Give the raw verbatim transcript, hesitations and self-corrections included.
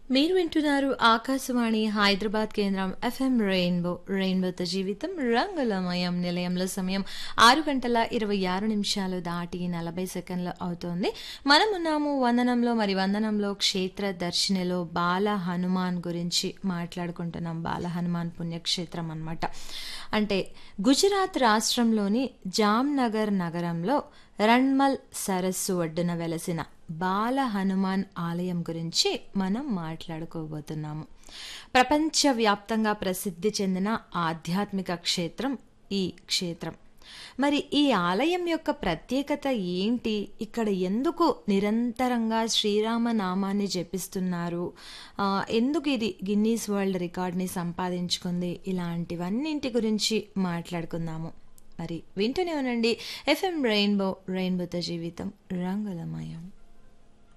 మీరు వింటున్నారు ఆకాశవాణి హైదరాబాద్ కేంద్రం ఎఫ్ఎం రెయిన్బో రెయిన్బోతో జీవితం రంగులమయం. నిలయంలో సమయం ఆరు గంటల ఇరవై ఆరు నిమిషాలు దాటి నలభై సెకండ్లు అవుతోంది. మనమున్నాము వందనంలో. మరి వందనంలో క్షేత్ర దర్శినిలో బాల హనుమాన్ గురించి మాట్లాడుకుంటున్నాం. బాల హనుమాన్ పుణ్యక్షేత్రం అన్నమాట. అంటే గుజరాత్ రాష్ట్రంలోని జామ్నగర్ నగరంలో రణ్మల్ సరస్సు ఒడ్డున వెలసిన బాల హనుమాన్ ఆలయం గురించి మనం మాట్లాడుకోబోతున్నాము. ప్రపంచవ్యాప్తంగా ప్రసిద్ధి చెందిన ఆధ్యాత్మిక క్షేత్రం ఈ క్షేత్రం. మరి ఈ ఆలయం యొక్క ప్రత్యేకత ఏంటి? ఇక్కడ ఎందుకు నిరంతరంగా శ్రీరామ నామాన్ని జపిస్తున్నారు? ఆ, ఎందుకు ఇది గిన్నీస్ వరల్డ్ రికార్డ్ని సంపాదించుకుంది? ఇలాంటివన్నింటి గురించి మాట్లాడుకుందాము. మరి వింటూనే ఉండండి ఎఫ్ఎం రెయిన్బో రెయిన్బోతో జీవితం రంగులమయం.